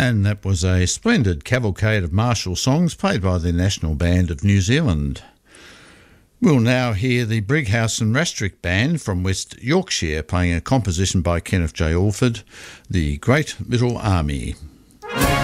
And that was a splendid cavalcade of martial songs played by the National Band of New Zealand. We'll now hear the Brighouse and Rastrick Band from West Yorkshire playing a composition by Kenneth J. Alford, The Great Little Army.